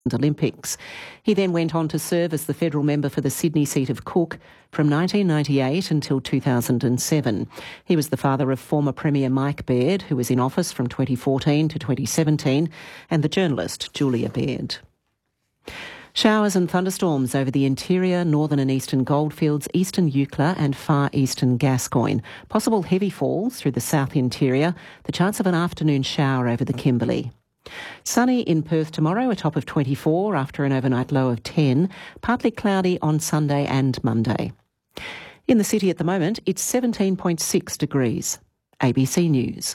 Olympics. He then went on to serve as the federal member for the Sydney seat of Cook from 1998 until 2007. He was the father of former Premier Mike Baird, who was in office from 2014 to 2017, and the journalist Julia Baird. Showers and thunderstorms over the interior, northern and eastern Goldfields, eastern Eucla and far eastern Gascoyne. Possible heavy falls through the south interior. The chance of an afternoon shower over the Kimberley. Sunny in Perth tomorrow, a top of 24 after an overnight low of 10. Partly cloudy on Sunday and Monday. In the city at the moment, it's 17.6 degrees. ABC News.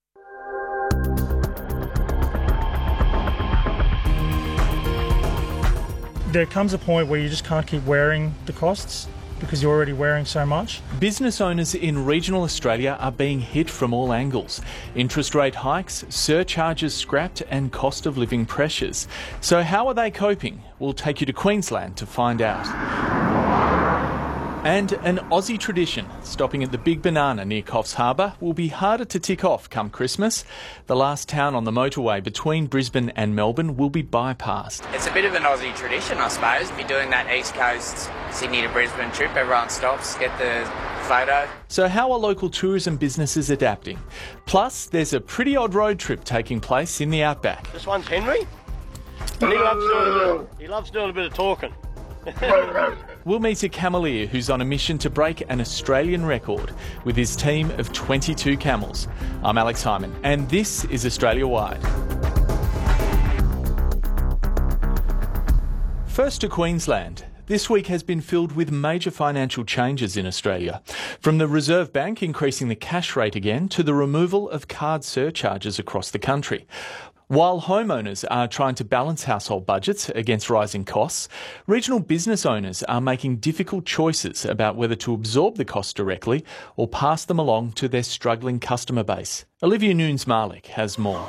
There comes a point where you just can't keep wearing the costs because you're already wearing so much. Business owners in regional Australia are being hit from all angles. Interest rate hikes, surcharges scrapped and cost of living pressures. So how are they coping? We'll take you to Queensland to find out. And an Aussie tradition, stopping at the Big Banana near Coffs Harbour, will be harder to tick off come Christmas. The last town on the motorway between Brisbane and Melbourne will be bypassed. It's a bit of an Aussie tradition, I suppose. If you're doing that East Coast, Sydney to Brisbane trip, everyone stops, get the photo. So how are local tourism businesses adapting? Plus, there's a pretty odd road trip taking place in the outback. This one's Henry, and he loves doing a bit of talking. We'll meet a cameleer who's on a mission to break an Australian record with his team of 22 camels. I'm Alex Hyman, and this is Australia Wide. First to Queensland. This week has been filled with major financial changes in Australia. From the Reserve Bank increasing the cash rate again to the removal of card surcharges across the country. While homeowners are trying to balance household budgets against rising costs, regional business owners are making difficult choices about whether to absorb the costs directly or pass them along to their struggling customer base. Olivia Nunes-Malik has more.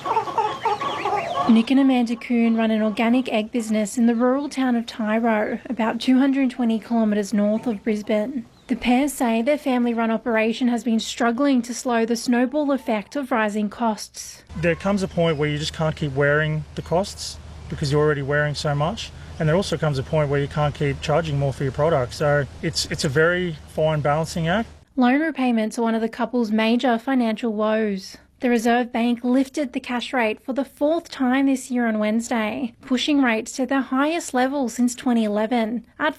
Nick and Amanda Kuhn run an organic egg business in the rural town of Tyro, about 220 kilometres north of Brisbane. The pair say their family-run operation has been struggling to slow the snowball effect of rising costs. There comes a point where you just can't keep wearing the costs because you're already wearing so much. And there also comes a point where you can't keep charging more for your product. So it's a very fine balancing act. Loan repayments are one of the couple's major financial woes. The Reserve Bank lifted the cash rate for the fourth time this year on Wednesday, pushing rates to their highest level since 2011 at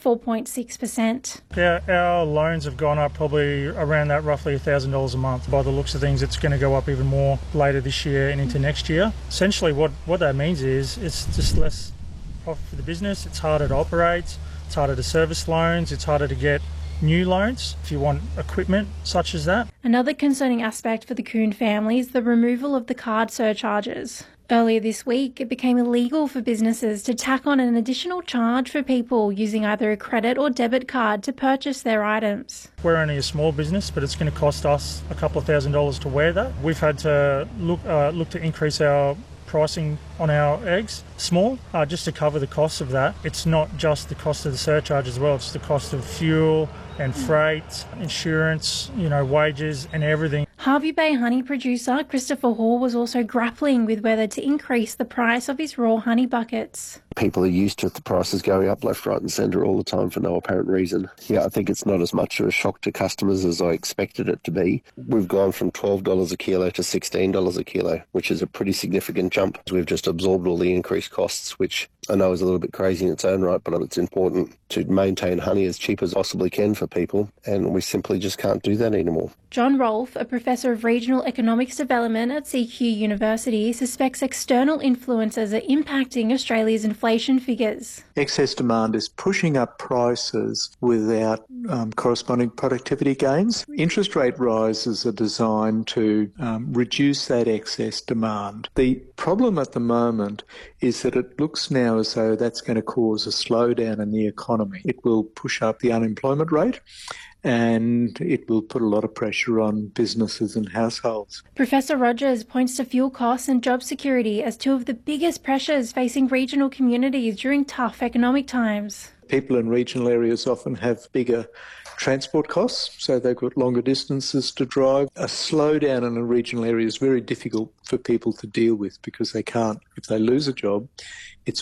4.6%. Our loans have gone up probably around that roughly $1,000 a month. By the looks of things, it's going to go up even more later this year and into next year. Essentially what that means is it's just less profit for the business, it's harder to operate, it's harder to service loans, it's harder to get new loans if you want equipment such as that. Another concerning aspect for the Kuhn family is the removal of the card surcharges. Earlier this week, it became illegal for businesses to tack on an additional charge for people using either a credit or debit card to purchase their items. We're only a small business, but it's going to cost us a couple of $1,000s to wear that. We've had to look to increase our pricing on our eggs small, just to cover the cost of that. It's not just the cost of the surcharge as well, it's the cost of fuel and freight, insurance, wages and everything. Hervey Bay honey producer Christopher Hall was also grappling with whether to increase the price of his raw honey buckets. People are used to the prices going up left, right and centre all the time for no apparent reason. Yeah, I think it's not as much of a shock to customers as I expected it to be. We've gone from $12 a kilo to $16 a kilo, which is a pretty significant jump. We've just absorbed all the increased costs, which I know is a little bit crazy in its own right, but it's important to maintain honey as cheap as possibly can for people, and we simply just can't do that anymore. John Rolfe, a professor of regional economics development at CQ University, suspects external influences are impacting Australia's inflation figures. Excess demand is pushing up prices without corresponding productivity gains. Interest rate rises are designed to reduce that excess demand. The problem at the moment is that it looks now as though that's going to cause a slowdown in the economy. It will push up the unemployment rate, and it will put a lot of pressure on businesses and households. Professor Rogers points to fuel costs and job security as two of the biggest pressures facing regional communities during tough economic times. People in regional areas often have bigger transport costs, so they've got longer distances to drive. A slowdown in a regional area is very difficult for people to deal with because they can't, if they lose a job, it's